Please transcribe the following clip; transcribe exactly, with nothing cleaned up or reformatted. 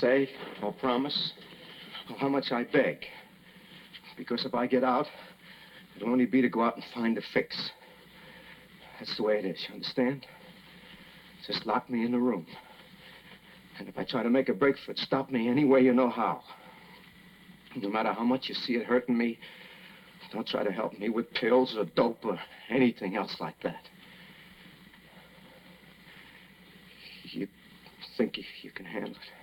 say, or promise, or how much I beg. Because if I get out, it'll only be to go out and find a fix. That's the way it is, you understand? Just lock me in the room. And if I try to make a break for it, stop me any way you know how. No matter how much you see it hurting me, don't try to help me with pills or dope or anything else like that. You think you, you can handle it?